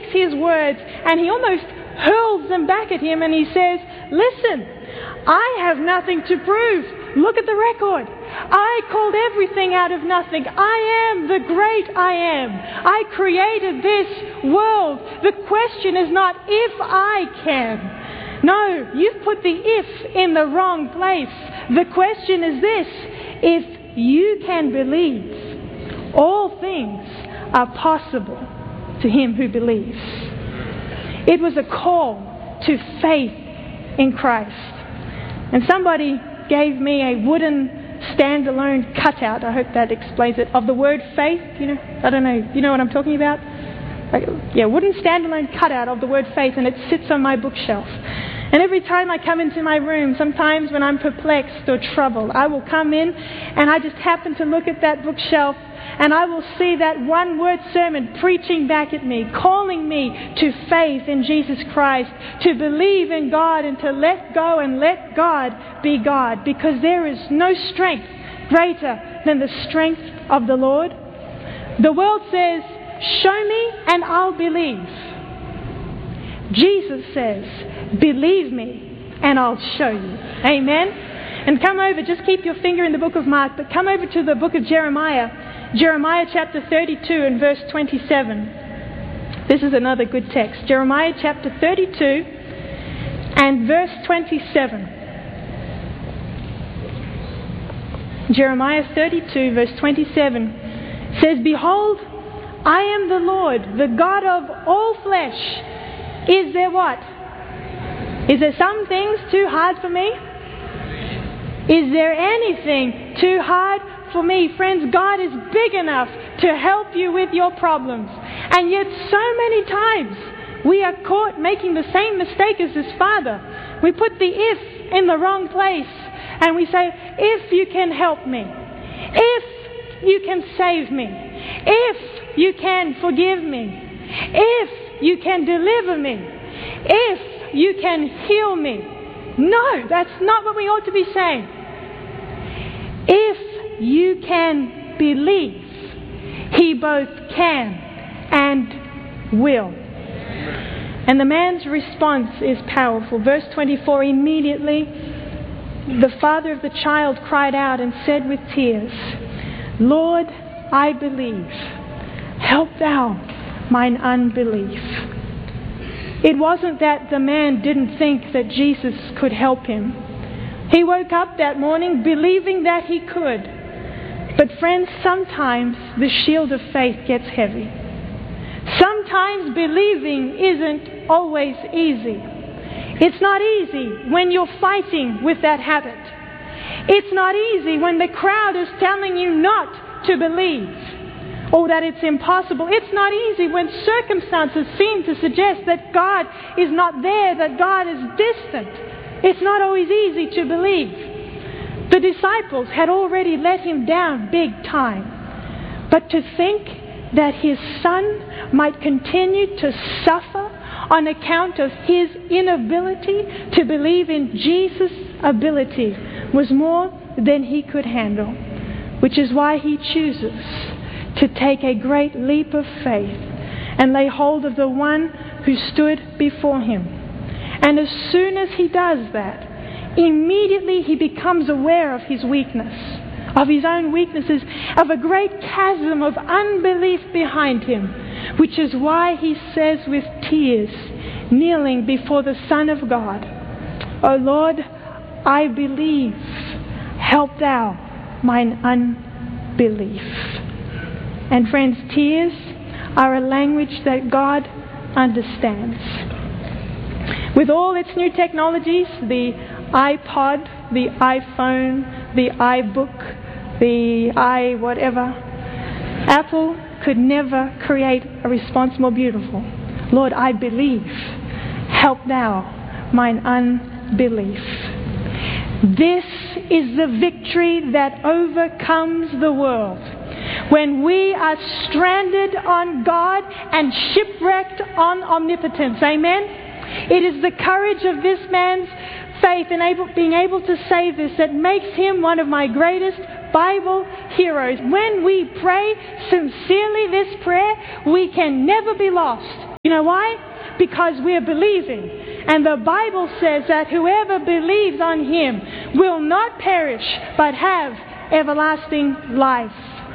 his words and he almost hurls them back at him, and he says, listen, I have nothing to prove. Look at the record. I called everything out of nothing. I am the great I am. I created this world. The question is not if I can. No, you've put the if in the wrong place. The question is this: if you can believe, all things are possible to him who believes. It was a call to faith in Christ. And somebody gave me a wooden standalone cutout, I hope that explains it, of the word faith. I don't know, you know what I'm talking about? Wooden standalone cutout of the word faith, and it sits on my bookshelf. And every time I come into my room, sometimes when I'm perplexed or troubled, I will come in and I just happen to look at that bookshelf, and I will see that one-word sermon preaching back at me, calling me to faith in Jesus Christ, to believe in God and to let go and let God be God, because there is no strength greater than the strength of the Lord. The world says, show me and I'll believe. Jesus says, believe me and I'll show you. Amen? And come over, just keep your finger in the book of Mark, but come over to the book of Jeremiah. Jeremiah chapter 32 and verse 27. This is another good text. Jeremiah chapter 32 and verse 27. Jeremiah 32 verse 27 says, behold, I am the Lord, the God of all flesh. Is there what? Is there some things too hard for me? Is there anything too hard for me? Friends, God is big enough to help you with your problems. And yet so many times we are caught making the same mistake as this father. We put the if in the wrong place. And we say, if you can help me, if you can save me, if you can forgive me, if you can deliver me, if you can heal me. No, that's not what we ought to be saying. If you can believe, he both can and will. And the man's response is powerful. Verse 24, immediately the father of the child cried out and said with tears, Lord, I believe. Help thou mine unbelief. It wasn't that the man didn't think that Jesus could help him. He woke up that morning believing that he could. But friends, sometimes the shield of faith gets heavy. Sometimes believing isn't always easy. It's not easy when you're fighting with that habit. It's not easy when the crowd is telling you not to believe or that it's impossible. It's not easy when circumstances seem to suggest that God is not there, that God is distant. It's not always easy to believe. The disciples had already let him down big time. But to think that his son might continue to suffer on account of his inability to believe in Jesus' ability was more than he could handle. Which is why he chooses to take a great leap of faith and lay hold of the one who stood before him. And as soon as he does that, immediately he becomes aware of his weakness, of his own weaknesses, of a great chasm of unbelief behind him, which is why he says with tears, kneeling before the Son of God, O Lord, I believe, help thou mine unbelief. And friends, tears are a language that God understands. With all its new technologies, the iPod, the iPhone, the iBook, the iWhatever, Apple could never create a response more beautiful. Lord, I believe. Help thou mine unbelief. This is the victory that overcomes the world. When we are stranded on God and shipwrecked on omnipotence. Amen? It is the courage of this man's faith and being able to say this that makes him one of my greatest Bible heroes. When we pray sincerely this prayer, we can never be lost You know why? Because we're believing. And the Bible says that whoever believes on Him will not perish, but have everlasting life.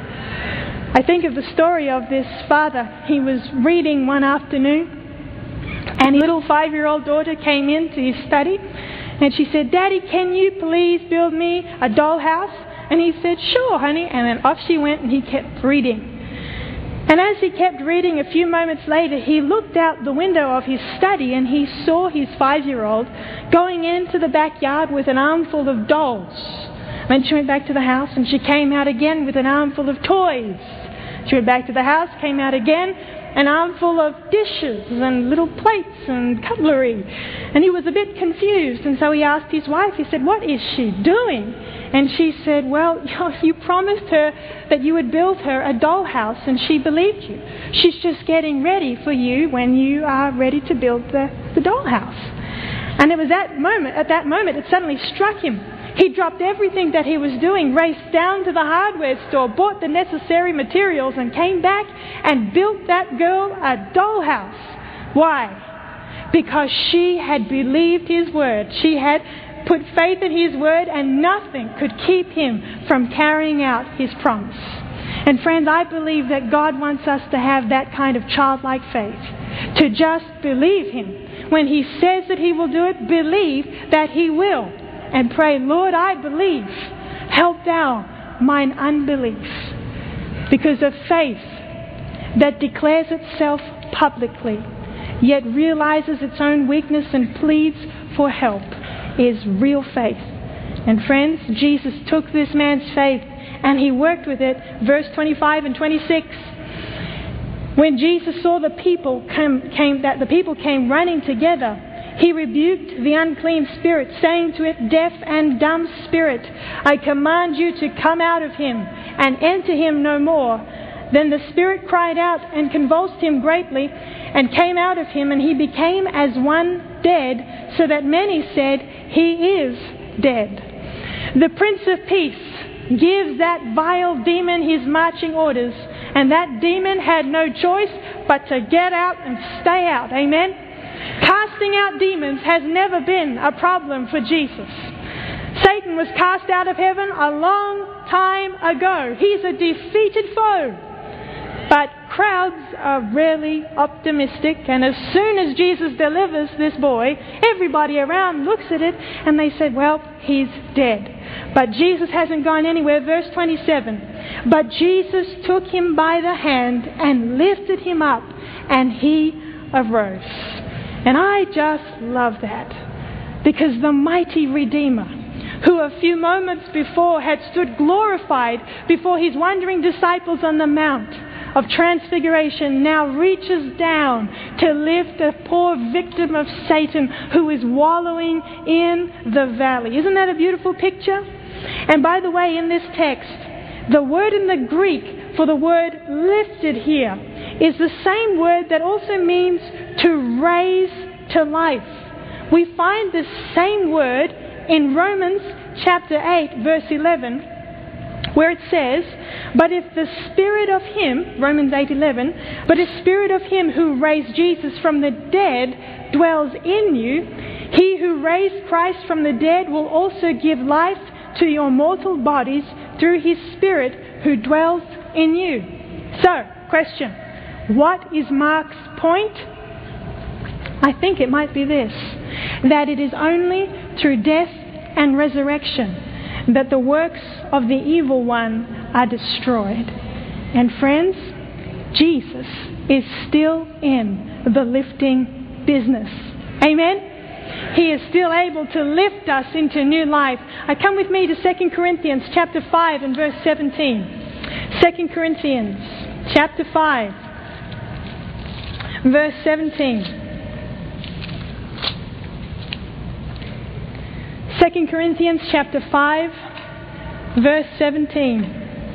I think of the story of this father. He was reading one afternoon, and his little 5-year-old daughter came into his study, and she said, "Daddy, can you please build me a dollhouse?" And he said, "Sure, honey." And then off she went, and he kept reading. And as he kept reading, a few moments later, he looked out the window of his study, and he saw his 5-year-old going into the backyard with an armful of dolls. Then she went back to the house, and she came out again with an armful of toys. She went back to the house, came out again, an armful of dishes and little plates and cutlery. And he was a bit confused, and so he asked his wife, he said, "What is she doing?" And she said, "Well, you promised her that you would build her a dollhouse, and she believed you. She's just getting ready for you when you are ready to build the dollhouse." And it was at that moment, it suddenly struck him. He dropped everything that he was doing, raced down to the hardware store, bought the necessary materials, and came back and built that girl a dollhouse. Why? Because she had believed his word. She had put faith in his word, and nothing could keep him from carrying out his promise. And friends, I believe that God wants us to have that kind of childlike faith, to just believe Him. When He says that He will do it, believe that He will. And pray, "Lord, I believe. Help Thou mine unbelief." Because of faith that declares itself publicly, yet realizes its own weakness and pleads for help, is real faith. And friends, Jesus took this man's faith and He worked with it. Verse 25 and 26. When Jesus saw the people came running together, He rebuked the unclean spirit, saying to it, "Deaf and dumb spirit, I command you to come out of him and enter him no more." Then the spirit cried out and convulsed him greatly, and came out of him, and he became as one dead, so that many said, "He is dead." The Prince of Peace gives that vile demon his marching orders, and that demon had no choice but to get out and stay out. Amen? Casting out demons has never been a problem for Jesus. Satan was cast out of heaven a long time ago. He's a defeated foe. But crowds are rarely optimistic, and as soon as Jesus delivers this boy, everybody around looks at it and they said, "Well, he's dead." But Jesus hasn't gone anywhere. Verse 27. But Jesus took him by the hand and lifted him up, and he arose. And I just love that, because the mighty Redeemer, who a few moments before had stood glorified before His wondering disciples on the Mount of Transfiguration, now reaches down to lift a poor victim of Satan who is wallowing in the valley. Isn't that a beautiful picture? And by the way, in this text, the word in the Greek for the word lifted here is the same word that also means to raise to life. We find this same word in Romans chapter 8, verse 11, where it says, "But if the Spirit of Him," Romans 8:11, "but the Spirit of Him who raised Jesus from the dead dwells in you, He who raised Christ from the dead will also give life to your mortal bodies through His Spirit who dwells in you." So, question, what is Mark's point? I think it might be this, that it is only through death and resurrection that the works of the evil one are destroyed. And friends, Jesus is still in the lifting business. Amen? He is still able to lift us into new life. Come with me to 2 Corinthians chapter 5 and verse 17. 2 Corinthians chapter 5, verse 17. 2 Corinthians chapter 5, verse 17.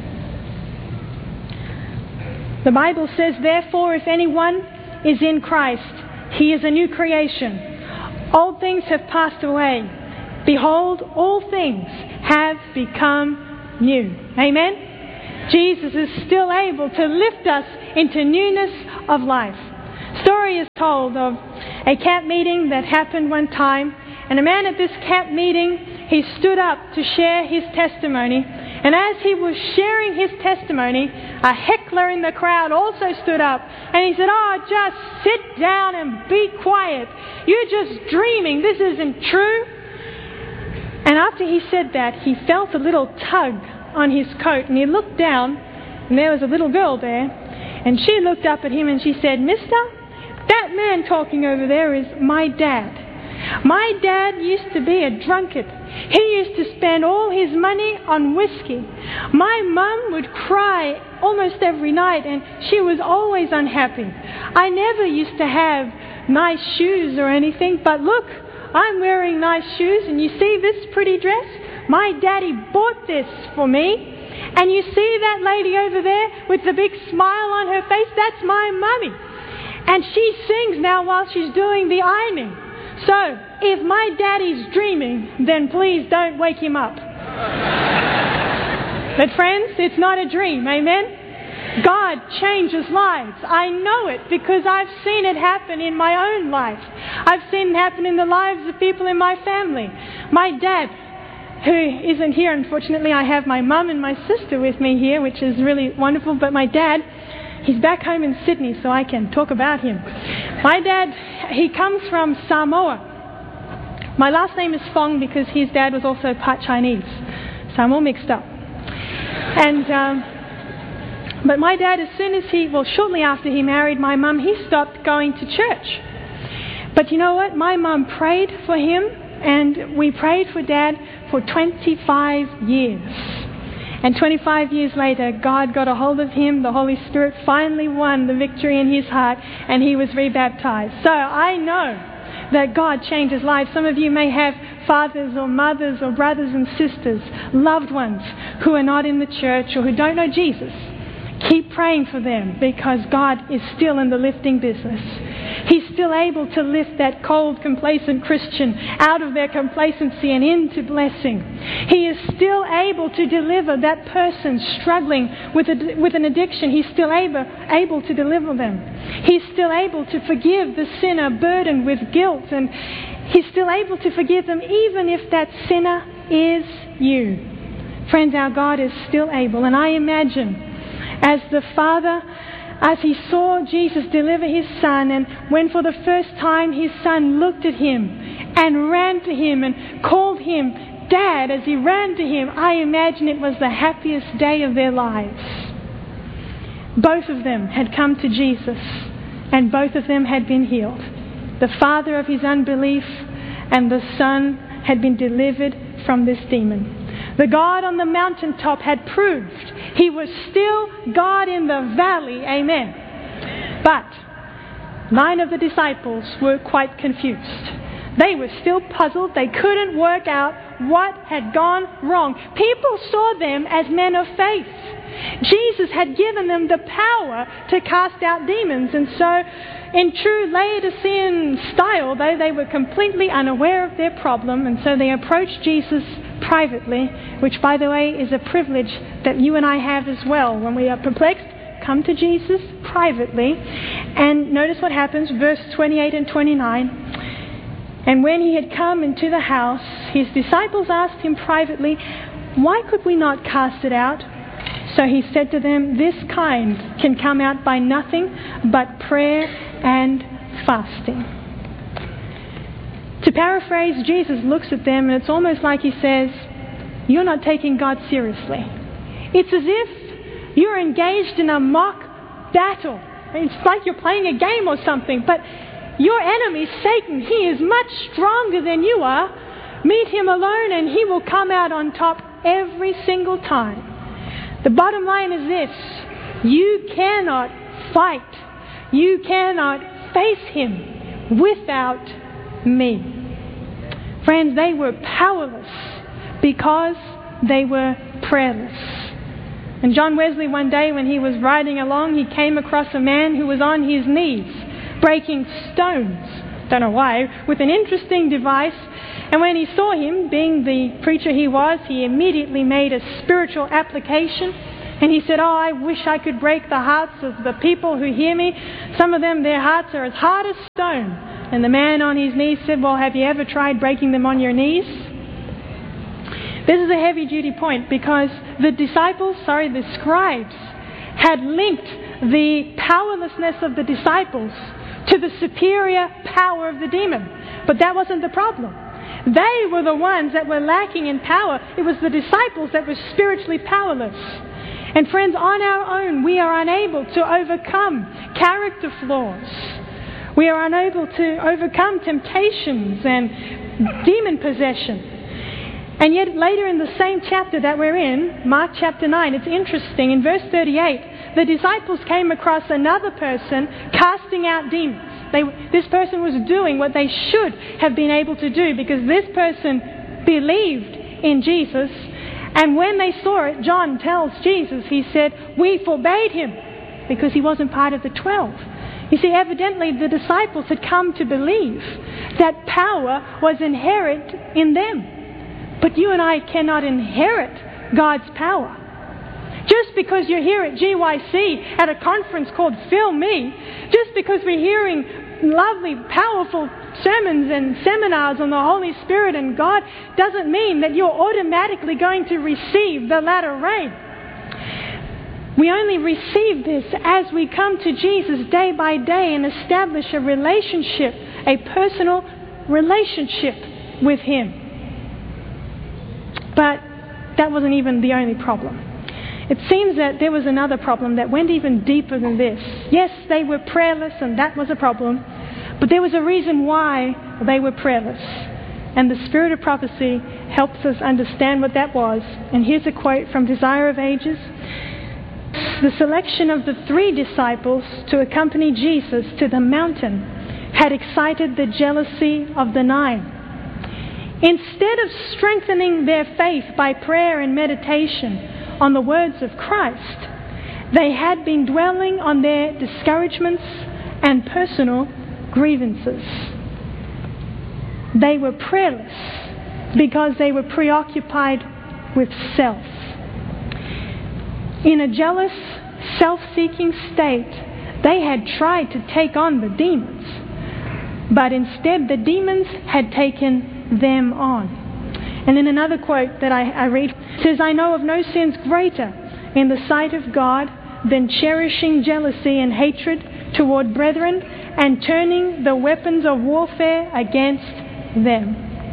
The Bible says, "Therefore, if anyone is in Christ, he is a new creation. Old things have passed away. Behold, all things have become new." Amen? Jesus is still able to lift us into newness of life. Story is told of a camp meeting that happened one time, and a man at this camp meeting, he stood up to share his testimony, and as he was sharing his testimony, a heckler in the crowd also stood up, and he said, "Oh, just sit down and be quiet. You're just dreaming. This isn't true." And after he said that, he felt a little tug on his coat, and he looked down, and there was a little girl there, and she looked up at him and she said, "Mister, that man talking over there is my dad. My dad used to be a drunkard. He used to spend all his money on whiskey. My mum would cry almost every night, and she was always unhappy. I never used to have nice shoes or anything, but look, I'm wearing nice shoes, and you see this pretty dress? My daddy bought this for me. And you see that lady over there with the big smile on her face? That's my mummy. And she sings now while she's doing the ironing. So, if my daddy's dreaming, then please don't wake him up." But friends, it's not a dream, amen? God changes lives. I know it because I've seen it happen in my own life. I've seen it happen in the lives of people in my family. My dad, who isn't here, unfortunately, I have my mum and my sister with me here, which is really wonderful, but my dad, he's back home in Sydney, so I can talk about him. My dad, he comes from Samoa. My last name is Fong because his dad was also part Chinese, so I'm all mixed up. But my dad, as soon as shortly after he married my mum, he stopped going to church. But you know what? My mum prayed for him, and we prayed for Dad for 25 years. And 25 years later, God got a hold of him. The Holy Spirit finally won the victory in his heart, and he was rebaptized. So I know that God changes lives. Some of you may have fathers or mothers or brothers and sisters, loved ones who are not in the church or who don't know Jesus. Keep praying for them because God is still in the lifting business. He's still able to lift that cold, complacent Christian out of their complacency and into blessing. He is still able to deliver that person struggling with an addiction. He's still able to deliver them. He's still able to forgive the sinner burdened with guilt, and He's still able to forgive them even if that sinner is you. Friends, our God is still able, and I imagine as the Father, as He saw Jesus deliver His Son, and when for the first time His Son looked at Him and ran to Him and called Him Dad as He ran to Him, I imagine it was the happiest day of their lives. Both of them had come to Jesus, and both of them had been healed. The father of his unbelief and the son had been delivered from this demon. The God on the mountaintop had proved He was still God in the valley. Amen. But 9 of the disciples were quite confused. They were still puzzled. They couldn't work out what had gone wrong. People saw them as men of faith. Jesus had given them the power to cast out demons, and so in true Laodicean style, though, they were completely unaware of their problem, and so they approached Jesus privately, which, by the way, is a privilege that you and I have as well. When we are perplexed, come to Jesus privately. And notice what happens, verse 28 and 29. "And when He had come into the house, His disciples asked Him privately, 'Why could we not cast it out?' So He said to them, 'This kind can come out by nothing but prayer and fasting.'" To paraphrase, Jesus looks at them, and it's almost like He says, "You're not taking God seriously." It's as if you're engaged in a mock battle. It's like you're playing a game or something, but your enemy, Satan, he is much stronger than you are. Meet him alone and he will come out on top every single time. The bottom line is this: you cannot fight, you cannot face him without me. Friends, they were powerless because they were prayerless. And John Wesley, one day when he was riding along, he came across a man who was on his knees breaking stones, don't know why, with an interesting device. And when he saw him, being the preacher he was, he immediately made a spiritual application. And he said, "Oh, I wish I could break the hearts of the people who hear me. Some of them, their hearts are as hard as stone." And the man on his knees said, "Well, have you ever tried breaking them on your knees?" This is a heavy-duty point because the scribes had linked the powerlessness of the disciples to the superior power of the demon. But that wasn't the problem. They were the ones that were lacking in power. It was the disciples that were spiritually powerless. And friends, on our own, we are unable to overcome character flaws. We are unable to overcome temptations and demon possession. And yet later in the same chapter that we're in, Mark chapter 9, it's interesting. In verse 38, the disciples came across another person casting out demons. This person was doing what they should have been able to do because this person believed in Jesus. And when they saw it, John tells Jesus, he said, "We forbade him," because he wasn't part of the 12. You see, evidently the disciples had come to believe that power was inherent in them. But you and I cannot inherit God's power. Just because you're here at GYC at a conference called Fill Me, just because we're hearing lovely, powerful sermons and seminars on the Holy Spirit and God, doesn't mean that you're automatically going to receive the latter rain. We only receive this as we come to Jesus day by day and establish a relationship, a personal relationship with Him. But that wasn't even the only problem. It seems that there was another problem that went even deeper than this. Yes, they were prayerless and that was a problem, but there was a reason why they were prayerless. And the Spirit of Prophecy helps us understand what that was. And here's a quote from Desire of Ages. "The selection of the 3 disciples to accompany Jesus to the mountain had excited the jealousy of the 9. Instead of strengthening their faith by prayer and meditation on the words of Christ, they had been dwelling on their discouragements and personal grievances." They were prayerless because they were preoccupied with self. In a jealous, self-seeking state, they had tried to take on the demons, but instead the demons had taken them on. And in another quote that I read, it says, "I know of no sins greater in the sight of God than cherishing jealousy and hatred toward brethren and turning the weapons of warfare against them."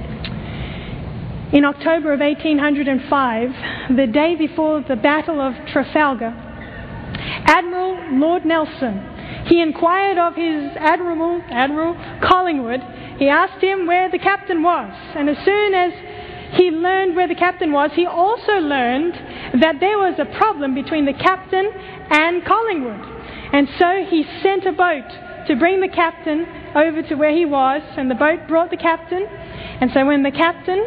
In October of 1805, the day before the Battle of Trafalgar, Admiral Lord Nelson, he inquired of his Admiral Collingwood. He asked him where the captain was. And as soon as he learned where the captain was, he also learned that there was a problem between the captain and Collingwood. And so he sent a boat to bring the captain over to where he was, and the boat brought the captain. And so when the captain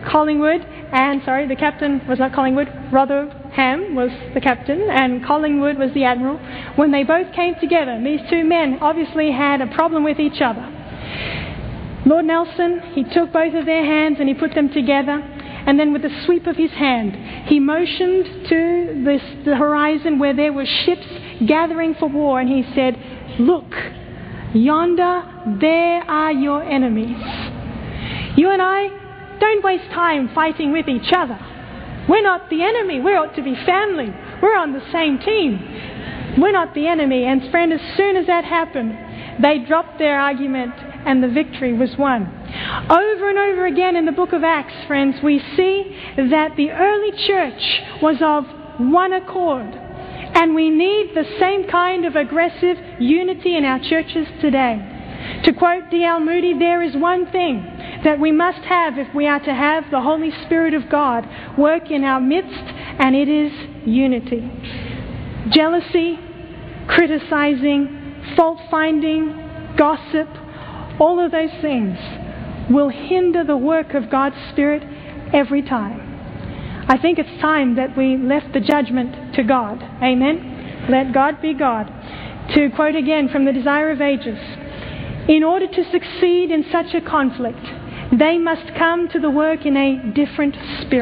was not Collingwood, Rotherham was the captain, and Collingwood was the admiral. When they both came together, these 2 men obviously had a problem with each other. Lord Nelson, he took both of their hands and he put them together, and then with a sweep of his hand, he motioned to the horizon where there were ships gathering for war, and he said, "Look, yonder, there are your enemies." You and I, don't waste time fighting with each other. We're not the enemy. We ought to be family. We're on the same team. We're not the enemy. And friend, as soon as that happened, they dropped their argument and the victory was won. Over and over again in the book of Acts, friends, we see that the early church was of one accord. And we need the same kind of aggressive unity in our churches today. To quote D.L. Moody, there is one thing that we must have if we are to have the Holy Spirit of God work in our midst, and it is unity. Jealousy, criticizing, fault-finding, gossip, all of those things will hinder the work of God's Spirit every time. I think it's time that we left the judgment to God. Amen? Let God be God. To quote again from the Desire of Ages, "In order to succeed in such a conflict, they must come to the work in a different spirit.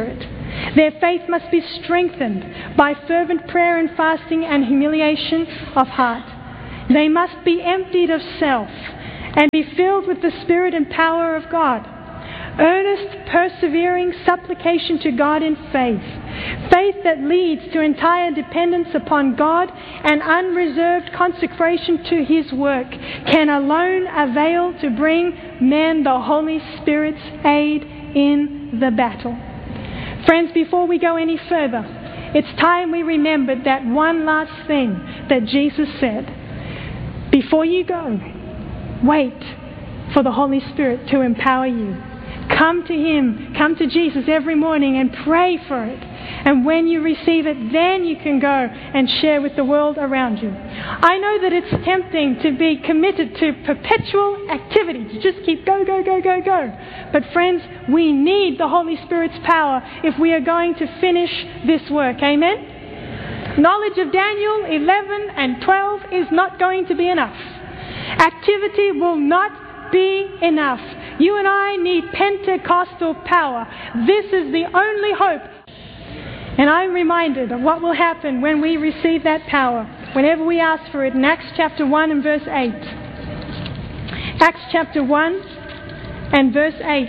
Their faith must be strengthened by fervent prayer and fasting and humiliation of heart. They must be emptied of self and be filled with the Spirit and power of God. Earnest, persevering supplication to God in faith. Faith that leads to entire dependence upon God and unreserved consecration to His work can alone avail to bring men the Holy Spirit's aid in the battle. Friends, before we go any further, it's time we remembered that one last thing that Jesus said. Before you go, wait for the Holy Spirit to empower you. Come to Him, come to Jesus every morning and pray for it. And when you receive it, then you can go and share with the world around you. I know that it's tempting to be committed to perpetual activity, to just keep go. But friends, we need the Holy Spirit's power if we are going to finish this work. Amen? Knowledge of Daniel 11 and 12 is not going to be enough. Activity will not be enough. You and I need Pentecostal power. This is the only hope. And I'm reminded of what will happen when we receive that power, whenever we ask for it in Acts chapter 1 and verse 8. Acts chapter 1 and verse 8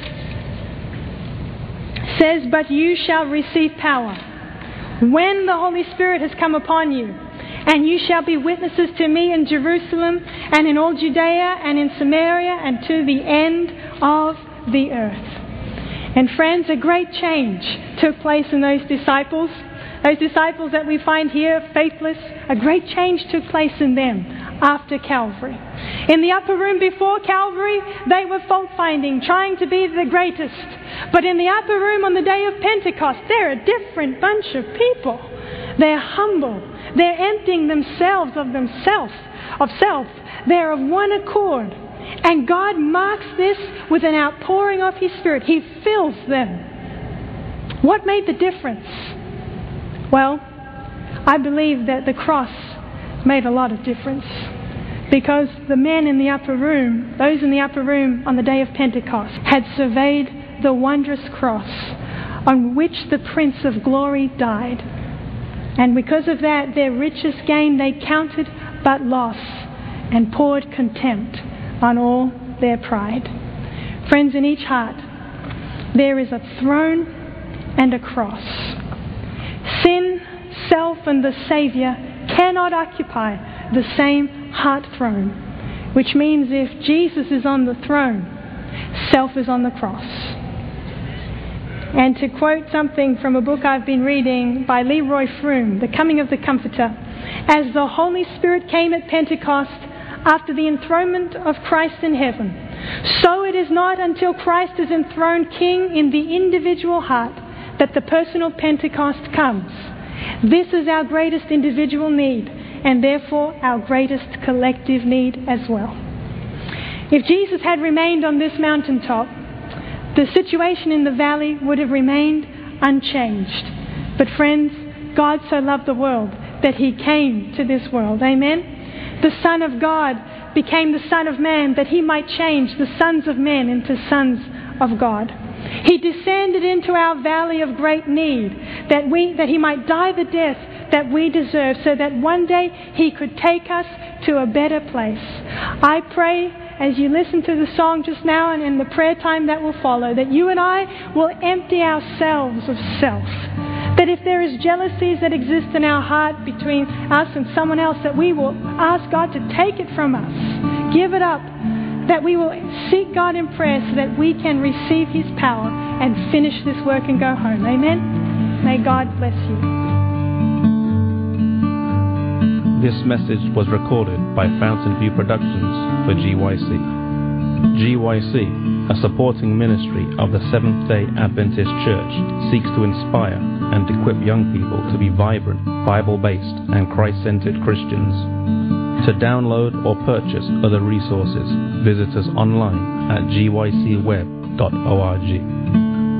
says, "But you shall receive power when the Holy Spirit has come upon you, and you shall be witnesses to me in Jerusalem and in all Judea and in Samaria and to the end of the earth." And friends, a great change took place in those disciples that we find here, faithless. A great change took place in them after Calvary. In the upper room before Calvary, they were fault-finding, trying to be the greatest. But in the upper room on the day of Pentecost, they're a different bunch of people. They're humble. They're emptying themselves of self. They're of one accord. And God marks this with an outpouring of His Spirit. He fills them. What made the difference? Well, I believe that the cross made a lot of difference. Because the men in the upper room, those in the upper room on the day of Pentecost, had surveyed the wondrous cross on which the Prince of Glory died. And because of that, their richest gain they counted but loss and poured contempt on all their pride. Friends, in each heart there is a throne and a cross. Sin, self and the Saviour cannot occupy the same heart throne, which means if Jesus is on the throne, self is on the cross. And to quote something from a book I've been reading by Leroy Froome, The Coming of the Comforter, as the Holy Spirit came at Pentecost after the enthronement of Christ in heaven, so it is not until Christ is enthroned King in the individual heart that the personal Pentecost comes. This is our greatest individual need, and therefore our greatest collective need as well. If Jesus had remained on this mountaintop, the situation in the valley would have remained unchanged. But friends, God so loved the world that He came to this world. Amen? The Son of God became the Son of Man that He might change the sons of men into sons of God. He descended into our valley of great need that He might die the death that we deserve, so that one day He could take us to a better place. I pray as you listen to the song just now and in the prayer time that will follow, that you and I will empty ourselves of self. That if there is jealousies that exist in our heart between us and someone else, that we will ask God to take it from us, give it up, that we will seek God in prayer so that we can receive His power and finish this work and go home. Amen? May God bless you. This message was recorded by Fountain View Productions for GYC. GYC, a supporting ministry of the Seventh-day Adventist Church, seeks to inspire and equip young people to be vibrant, Bible-based and Christ-centered Christians. To download or purchase other resources, visit us online at gycweb.org.